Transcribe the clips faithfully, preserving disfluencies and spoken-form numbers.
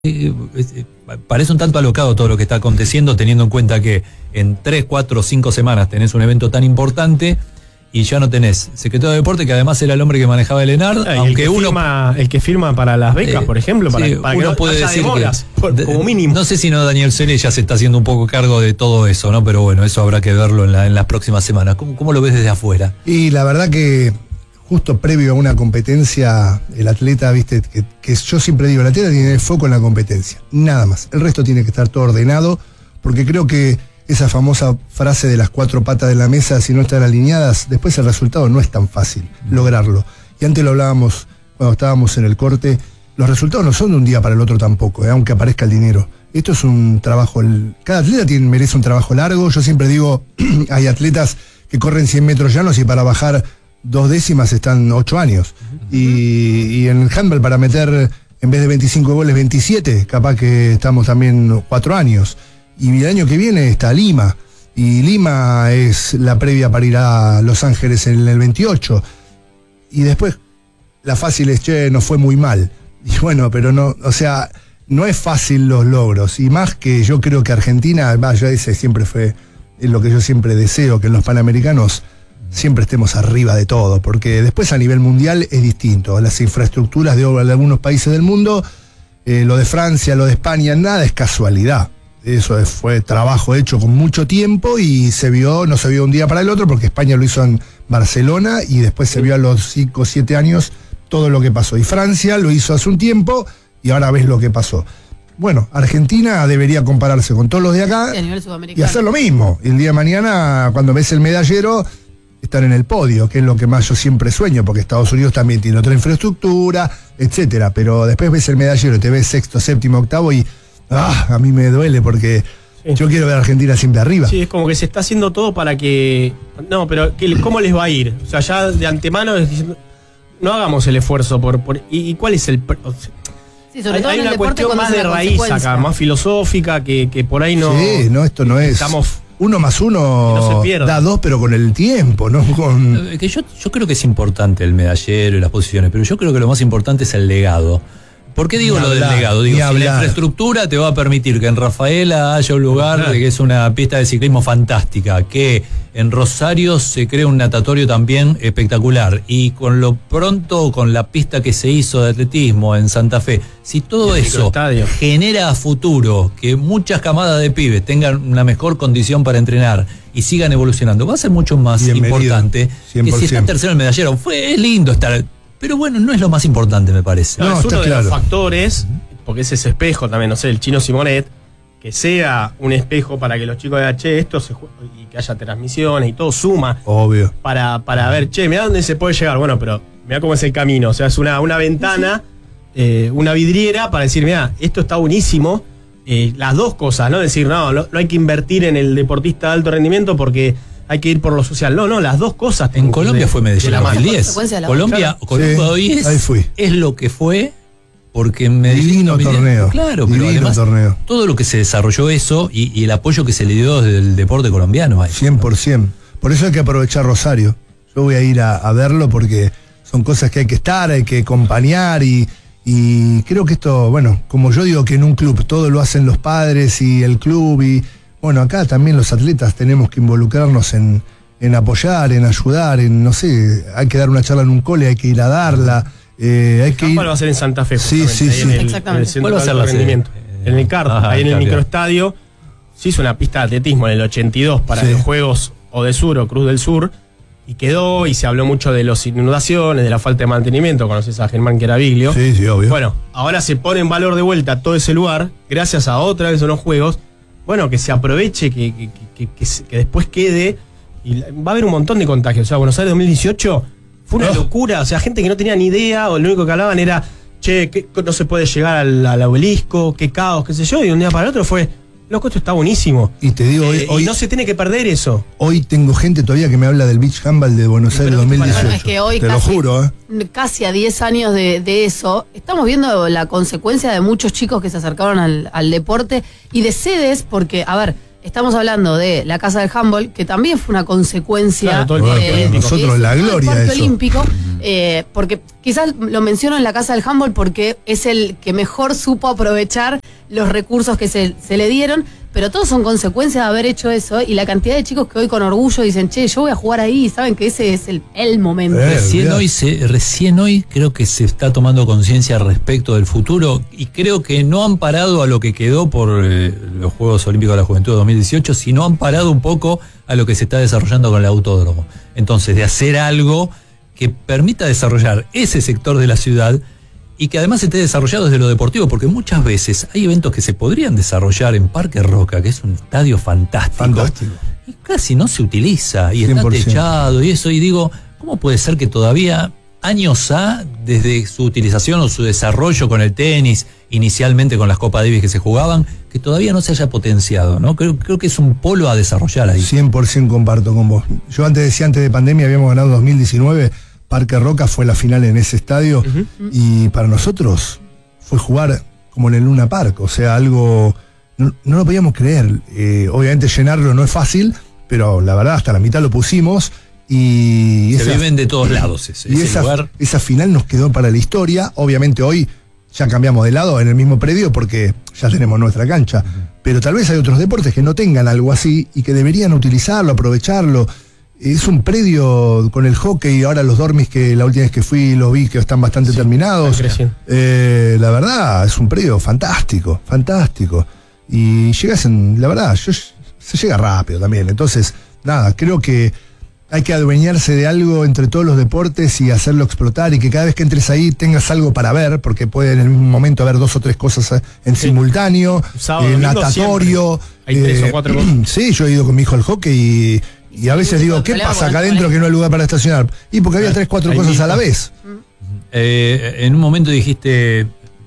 Eh, eh, parece un tanto alocado todo lo que está aconteciendo, teniendo en cuenta que en tres, cuatro, cinco semanas tenés un evento tan importante y ya no tenés secretario de deporte, que además era el hombre que manejaba el ENARD, ah, aunque el uno firma, el que firma para las becas, eh, por ejemplo, para, sí, para uno que no puede haya decir demoras, que, por, como mínimo. No sé si no Daniel Scioli ya se está haciendo un poco cargo de todo eso, ¿no? Pero bueno, eso habrá que verlo en, la, en las próximas semanas. ¿Cómo, cómo lo ves desde afuera? Y la verdad que justo previo a una competencia, el atleta, viste, que, que yo siempre digo, el atleta tiene el foco en la competencia, nada más. El resto tiene que estar todo ordenado, porque creo que esa famosa frase de las cuatro patas de la mesa, si no están alineadas, después el resultado no es tan fácil lograrlo. Y antes lo hablábamos cuando estábamos en el corte, los resultados no son de un día para el otro tampoco, eh, aunque aparezca el dinero. Esto es un trabajo, el, cada atleta tiene, merece un trabajo largo. Yo siempre digo, hay atletas que corren cien metros llanos y para bajar dos décimas están ocho años. Uh-huh. Y, y en el handball para meter, en vez de veinticinco goles, veintisiete, capaz que estamos también cuatro años. Y el año que viene está Lima. Y Lima es la previa para ir a Los Ángeles en el veintiocho. Y después, la fácil es, che, no fue muy mal. Y bueno, pero no, o sea, no es fácil los logros. Y más que yo creo que Argentina, va, yo ese siempre fue es lo que yo siempre deseo, que en los Panamericanos siempre estemos arriba de todo, porque después a nivel mundial es distinto. Las infraestructuras de obra de algunos países del mundo, eh, lo de Francia, lo de España, nada es casualidad. Eso es, fue trabajo hecho con mucho tiempo y se vio, no se vio un día para el otro, porque España lo hizo en Barcelona y después se vio a los cinco o siete años todo lo que pasó. Y Francia lo hizo hace un tiempo y ahora ves lo que pasó. Bueno, Argentina debería compararse con todos los de acá y hacer lo mismo. Y el día de mañana, cuando ves el medallero, estar en el podio, que es lo que más yo siempre sueño, porque Estados Unidos también tiene otra infraestructura, etcétera. Pero después ves el medallero, te ves sexto, séptimo, octavo y ah, a mí me duele porque sí. Yo quiero ver a Argentina siempre arriba. Sí, es como que se está haciendo todo para que... No, pero ¿cómo les va a ir? O sea, ya de antemano es diciendo, no hagamos el esfuerzo por... por ¿y, ¿Y cuál es el...? O sea, sí, sobre hay, todo hay una cuestión más de raíz acá, más filosófica, que, que por ahí no... Sí, no, esto no es... Estamos... Uno más uno no da dos, pero con el tiempo, ¿no? Con... Que yo, yo creo que es importante el medallero y las posiciones, pero yo creo que lo más importante es el legado. ¿Por qué digo ni lo hablar, del legado? Digo, si hablar. La infraestructura te va a permitir que en Rafaela haya un lugar que es una pista de ciclismo fantástica, que en Rosario se crea un natatorio también espectacular, y con lo pronto, con la pista que se hizo de atletismo en Santa Fe, si todo eso genera a futuro que muchas camadas de pibes tengan una mejor condición para entrenar y sigan evolucionando, va a ser mucho más Bienvenido, importante cien por ciento. Que si está tercero el medallero. Fue, es lindo estar... Pero bueno, no es lo más importante, me parece. No, no, es uno de claro. los factores, porque es ese espejo también, no sé, el Chino Simonet, que sea un espejo para que los chicos vean, che, esto se juega, y que haya transmisiones y todo suma. Obvio. Para, para ver, che, mirá dónde se puede llegar. Bueno, pero mirá cómo es el camino. O sea, es una, una ventana, eh, una vidriera para decir, mirá, esto está buenísimo. Eh, las dos cosas, ¿no? Decir, no, no, no hay que invertir en el deportista de alto rendimiento porque hay que ir por lo social. No, no, las dos cosas. En Colombia fue Medellín en dos mil diez. Colombia, Colombia sí, hoy es, es lo que fue porque en Medellín... Divino torneo. Claro, Divino pero además torneo. Todo lo que se desarrolló eso y, y el apoyo que se le dio desde el deporte colombiano. Ahí. cien por ciento. Por eso hay que aprovechar Rosario. Yo voy a ir a, a verlo porque son cosas que hay que estar, hay que acompañar y, y creo que esto, bueno, como yo digo que en un club todo lo hacen los padres y el club y... Bueno, acá también los atletas tenemos que involucrarnos en, en apoyar, en ayudar, en, no sé, hay que dar una charla en un cole, hay que ir a darla, eh, hay que ir... ¿Cuál va a ser en Santa Fe? Sí, sí, sí. En el, Exactamente. En el ¿Cuál va a ser la rendimiento? Eh, en el C A R, ah, ahí en el microestadio, se hizo una pista de atletismo en el ochenta y dos para sí. los Juegos Odesur o Cruz del Sur, y quedó, y se habló mucho de las inundaciones, de la falta de mantenimiento, conoces a Germán Queraviglio. Sí, sí, obvio. Bueno, ahora se pone en valor de vuelta todo ese lugar, gracias a otra vez unos Juegos. Bueno, que se aproveche, que, que, que, que, que después quede. Y va a haber un montón de contagios. O sea, Buenos Aires dos mil dieciocho fue una oh. locura. O sea, gente que no tenía ni idea, o lo único que hablaban era, che, que no se puede llegar al, al obelisco, qué caos, qué sé yo. Y de un día para el otro fue, loco, esto está buenísimo. Y te digo, eh, hoy, y no se tiene que perder eso. Hoy tengo gente todavía que me habla del beach handball de Buenos Aires dos mil dieciocho. Bueno, es que hoy te casi, lo juro, ¿eh? Casi a diez años de, de eso, estamos viendo la consecuencia de muchos chicos que se acercaron al, al deporte y de sedes, porque, a ver, estamos hablando de la Casa del Handball, que también fue una consecuencia claro, todo el parque de, olímpico. Nosotros la gloria el parque de eso. olímpico, eh, porque quizás lo menciono en la Casa del Handball porque es el que mejor supo aprovechar los recursos que se, se le dieron, pero todos son consecuencias de haber hecho eso, y la cantidad de chicos que hoy con orgullo dicen, che, yo voy a jugar ahí, y saben que ese es el, el momento. Eh, Recién olvidate. hoy, se, recién hoy creo que se está tomando conciencia respecto del futuro, y creo que no han parado a lo que quedó por eh, los Juegos Olímpicos de la Juventud de dos mil dieciocho, sino han parado un poco a lo que se está desarrollando con el autódromo. Entonces, de hacer algo que permita desarrollar ese sector de la ciudad y que además esté desarrollado desde lo deportivo, porque muchas veces hay eventos que se podrían desarrollar en Parque Roca, que es un estadio fantástico, Fantástico. y casi no se utiliza, y cien está por ciento. techado y eso, y digo, ¿cómo puede ser que todavía, años A, desde su utilización o su desarrollo con el tenis, inicialmente con las Copa Davis que se jugaban, que todavía no se haya potenciado, ¿no? Creo, creo que es un polo a desarrollar ahí. cien por ciento comparto con vos. Yo antes decía, antes de pandemia habíamos ganado dos mil diecinueve, Parque Roca fue la final en ese estadio, uh-huh. y para nosotros fue jugar como en el Luna Park, o sea, algo, no, no lo podíamos creer. Eh, obviamente llenarlo no es fácil, pero la verdad hasta la mitad lo pusimos, y se esa, viven de todos lados ese, y ese esa, lugar. esa final nos quedó para la historia. Obviamente hoy ya cambiamos de lado en el mismo predio porque ya tenemos nuestra cancha, uh-huh. pero tal vez hay otros deportes que no tengan algo así y que deberían utilizarlo, aprovecharlo. Es un predio con el hockey, ahora los dormis que la última vez que fui los vi que están bastante sí, terminados. Eh, la verdad, es un predio fantástico, fantástico. Y llegas en, la verdad, yo, se llega rápido también. Entonces, nada, creo que hay que adueñarse de algo entre todos los deportes y hacerlo explotar, y que cada vez que entres ahí tengas algo para ver, porque puede en el mismo momento haber dos o tres cosas en sí. simultáneo, Sábado, eh, natatorio. Hay eh, tres o cuatro cosas. Sí, yo he ido con mi hijo al hockey y... Y a veces digo, ¿qué pasa acá adentro que no hay lugar para estacionar? Y porque había tres, cuatro cosas a la vez. Eh, en un momento dijiste,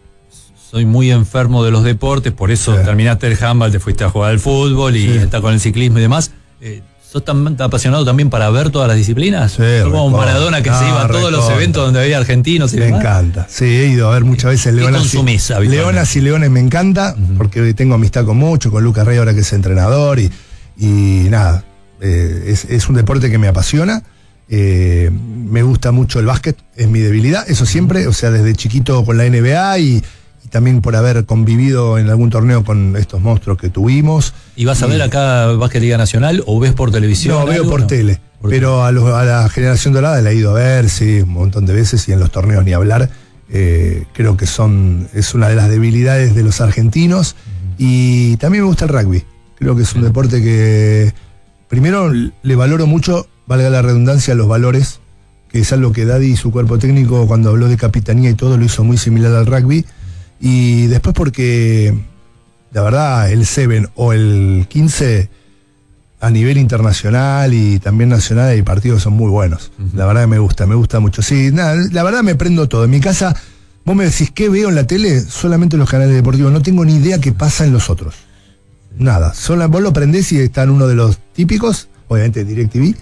soy muy enfermo de los deportes, por eso sí. terminaste el handball, te fuiste a jugar al fútbol y sí. está con el ciclismo y demás. Eh, ¿Sos tan apasionado también para ver todas las disciplinas? Sí, como un Maradona que no, se iba a todos recontra. los eventos donde había argentinos y me demás. encanta. Sí, he ido a ver muchas veces Leonas y, Leonas y Leones, me encanta, uh-huh. porque tengo amistad con mucho, con Lucas Rey ahora que es entrenador, y, y nada. Eh, es, es un deporte que me apasiona, eh, me gusta mucho el básquet, es mi debilidad, eso siempre, o sea, desde chiquito con la N B A y, y también por haber convivido en algún torneo con estos monstruos que tuvimos. ¿Y vas a y, ver acá Básquet Liga Nacional o ves por televisión? No, veo algo, por no? tele, por pero tele. A, los, a la Generación Dorada la he ido a ver, sí, un montón de veces, y en los torneos ni hablar. Eh, creo que son es una de las debilidades de los argentinos, uh-huh. y también me gusta el rugby, creo que es un uh-huh. deporte que... Primero, le valoro mucho, valga la redundancia, los valores, que es algo que Daddy y su cuerpo técnico, cuando habló de capitanía y todo, lo hizo muy similar al rugby. Y después porque, la verdad, el siete o el quince, a nivel internacional y también nacional, hay partidos que son muy buenos. Uh-huh. La verdad que me gusta, me gusta mucho. Sí, nada, la verdad me prendo todo. En mi casa, vos me decís, ¿qué veo en la tele? Solamente los canales deportivos. No tengo ni idea qué pasa en los otros. Nada, solo vos lo prendés y está en uno de los típicos, obviamente DirecTV,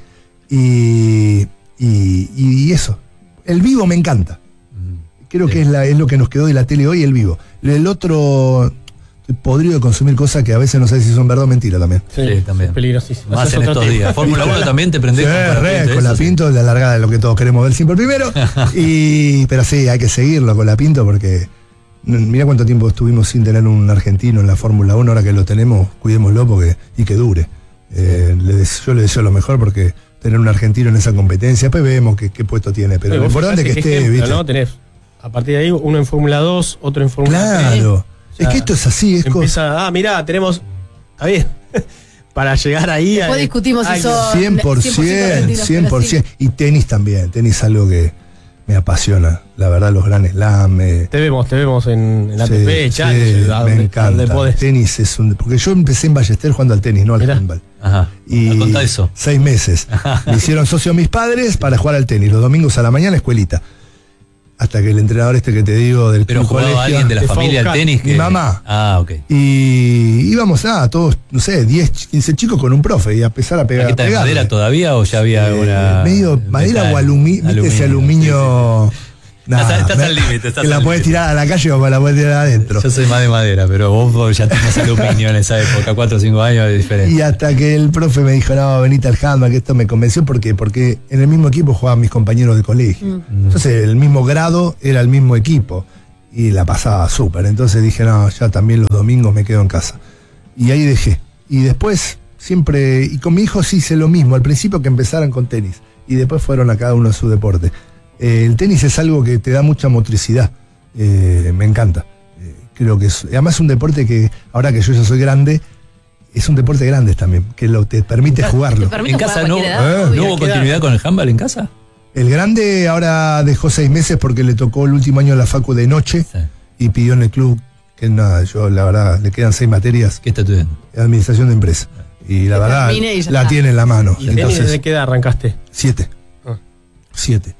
y, y, y eso. El vivo me encanta. Creo sí. que es, la, es lo que nos quedó de la tele hoy, el vivo. El otro, estoy podrido de consumir cosas que a veces no sé si son verdad o mentira también. Sí, sí también. Es peligrosísimo. Más en estos tema. días. Fórmula uno también te prendés sí, con, re, con la Pinto, sí. la largada de lo que todos queremos ver siempre primero. y Pero sí, hay que seguirlo con la Pinto porque... Mirá cuánto tiempo estuvimos sin tener un argentino en la Fórmula uno, ahora que lo tenemos, cuidémoslo porque, y que dure. Eh, le des, yo le deseo lo mejor porque tener un argentino en esa competencia, después vemos qué, qué puesto tiene, pero, pero lo importante es que esté, ejemplo, ¿viste? ¿No? Tenés, a partir de ahí, uno en Fórmula dos, otro en Fórmula tres. Claro, tres. Es que esto es así, es empieza, co- ah, mirá, tenemos, está bien, para llegar ahí. Después a, discutimos ay, eso. cien por ciento, cien por ciento. Y tenis también, tenis es algo que me apasiona, la verdad, los Grand Slam. Eh. Te vemos, te vemos en, en la sí, T V, sí, me encanta. El tenis es un... Porque yo empecé en Ballester jugando al tenis, no al handball. Ajá. Y contá eso. Seis meses. Me hicieron socio mis padres para jugar al tenis, los domingos a la mañana, escuelita. Hasta que el entrenador este que te digo del Pero jugaba colegio, alguien de la familia al tenis. Que... Mi mamá. Ah, ok. Y íbamos a todos, no sé, diez, quince chicos con un profe y a empezar a pegar. ¿Qué tal, madera todavía o ya había eh, una...? Medio madera metal, o alumi- aluminio, ese aluminio... Nah, estás estás me, al límite. Estás que la puedes tirar a la calle o la puedes tirar adentro. Yo soy más de madera, pero vos ya tenías aluminio en esa época, cuatro o cinco años de diferencia. Y hasta que el profe me dijo, no, venite al handball, que esto me convenció, ¿por qué? Porque en el mismo equipo jugaban mis compañeros de colegio. Mm. Entonces el mismo grado era el mismo equipo y la pasaba súper. Entonces dije, no, ya también los domingos me quedo en casa. Y ahí dejé. Y después siempre, y con mi hijo sí hice lo mismo, al principio que empezaran con tenis y después fueron a cada uno a su deporte. Eh, el tenis es algo que te da mucha motricidad, eh, me encanta. Eh, creo que es, además es un deporte que, ahora que yo ya soy grande, es un deporte grande también, que lo, te permite te, jugarlo. Te permite ¿En casa no, edad, eh, ¿no hubo continuidad con el handball en casa? El grande ahora dejó seis meses porque le tocó el último año de la facu de noche, sí, y pidió en el club, que nada, yo la verdad, le quedan seis materias. ¿Qué está estudiando? Administración de empresa. Y la verdad, y la está. Tiene en la mano. ¿Y entonces, desde qué edad arrancaste? Siete. Ah. Siete.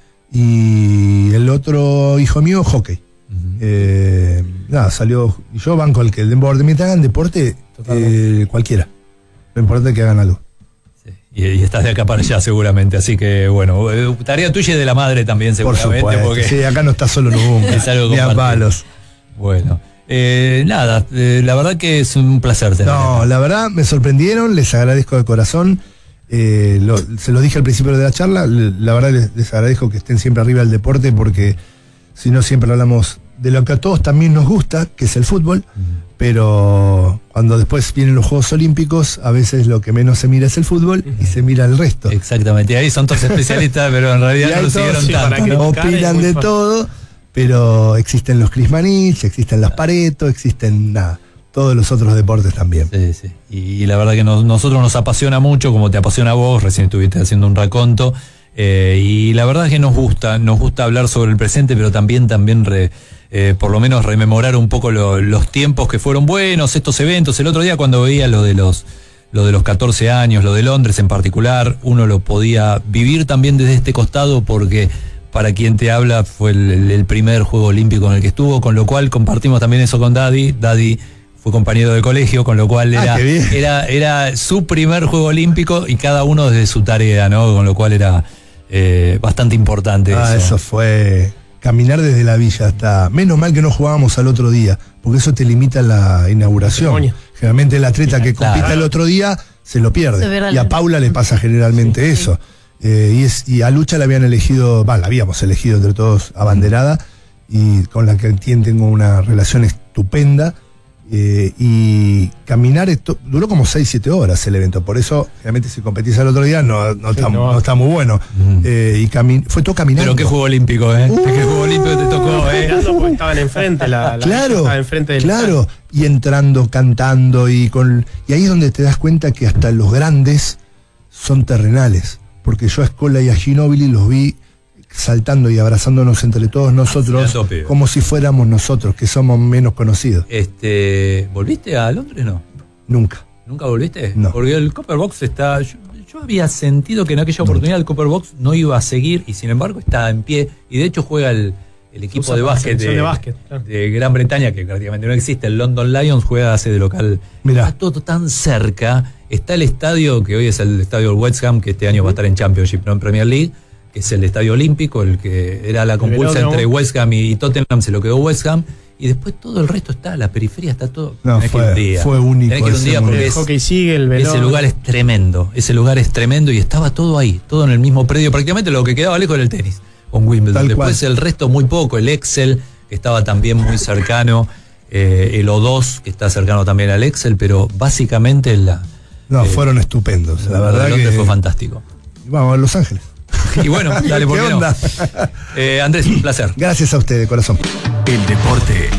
Y el otro hijo mío, hockey. Uh-huh. eh, nada, salió. Y yo banco el que el deporte, mientras hagan deporte, eh, cualquiera. Lo importante es que hagan algo. Sí. Y, y estás de acá para allá seguramente, así que bueno, tarea tuya y de la madre también seguramente. Por supuesto, porque sí, acá no está solo nunca. Es algo ni a palos. Bueno. Eh, nada, eh, la verdad que es un placer tener. No, la verdad me sorprendieron, les agradezco de corazón. Eh, lo, se lo dije al principio de la charla, la verdad les, les agradezco que estén siempre arriba del deporte, porque si no siempre hablamos de lo que a todos también nos gusta, que es el fútbol, uh-huh, pero cuando después vienen los Juegos Olímpicos, a veces lo que menos se mira es el fútbol, uh-huh, y se mira el resto. Exactamente, y ahí son todos especialistas, pero en realidad no lo siguieron sí, tanto. ¿no? Opinan de todo, pero existen los Chris Manich, existen las Pareto, existen nada. Todos los otros deportes también. Sí, sí. Y, y la verdad que nos, nosotros nos apasiona mucho, como te apasiona a vos, recién estuviste haciendo un raconto, eh, y la verdad es que nos gusta, nos gusta hablar sobre el presente, pero también, también re, eh, por lo menos rememorar un poco lo, los tiempos que fueron buenos, estos eventos. El otro día cuando veía lo de los, lo de los catorce años, lo de Londres en particular, uno lo podía vivir también desde este costado, porque para quien te habla fue el, el primer Juego Olímpico en el que estuvo, con lo cual compartimos también eso con Daddy. Daddy fue compañero de colegio, con lo cual era, ah, era, era su primer Juego Olímpico y cada uno desde su tarea, ¿no? Con lo cual era eh, bastante importante. Ah, eso. eso fue caminar desde la villa hasta... Menos mal que no jugábamos al otro día, porque eso te limita la inauguración. Generalmente el atleta que compita claro. el otro día se lo pierde. Se y a Paula le pasa generalmente sí, eso. Sí. Eh, y, es, y a Lucha la habían elegido, va, la habíamos elegido entre todos abanderada, y con la que tengo una relación estupenda. Eh, y caminar esto, duró como seis siete horas el evento, por eso realmente si competís al otro día no, no, sí, está, no. no está muy bueno. Mm. eh, y cami- fue todo caminando. Pero qué juego olímpico, ¿eh? Uh, qué juego olímpico te tocó, ¿eh? Porque estaban enfrente, la, la claro, estaba enfrente del claro, stand. Y entrando, cantando y con y ahí es donde te das cuenta que hasta los grandes son terrenales, porque yo a Scola y a Ginóbili los vi saltando y abrazándonos entre todos nosotros, ah, sí, como si fuéramos nosotros, que somos menos conocidos. Este, ¿volviste a Londres, no? Nunca. ¿Nunca volviste? No. Porque el Copper Box está... Yo, yo había sentido que en aquella oportunidad no. el Copper Box no iba a seguir, y sin embargo está en pie, y de hecho juega el, el equipo de básquet de, de, básquet, claro. de Gran Bretaña, que prácticamente no existe, el London Lions, juega hace de local. Mirá. Está todo tan cerca. Está el estadio, que hoy es el estadio del West Ham, que este año uh-huh. va a estar en Championship, no en Premier League, que es el estadio olímpico, el que era la compulsa entre West Ham y Tottenham, se lo quedó West Ham, y después todo el resto está, la periferia está todo. No, fue, día. fue único. Tenés que ir un día porque el es, hockey sigue, el velón. Ese lugar es tremendo, ese lugar es tremendo, y estaba todo ahí, todo en el mismo predio, prácticamente lo que quedaba lejos era el tenis, con Wimbledon. Tal después cual. El resto muy poco, el Excel, que estaba también muy cercano, eh, el O dos, que está cercano también al Excel, pero básicamente la... No, eh, fueron estupendos, la verdad que... fue fantástico. Vamos a Los Ángeles. Y bueno, dale, ¿por qué, qué onda? No? Eh, Andrés, un placer. Gracias a usted, de corazón. El deporte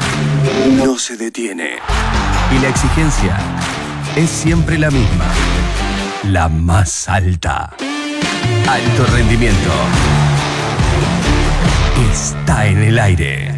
no se detiene. Y la exigencia es siempre la misma. La más alta. Alto rendimiento. Está en el aire.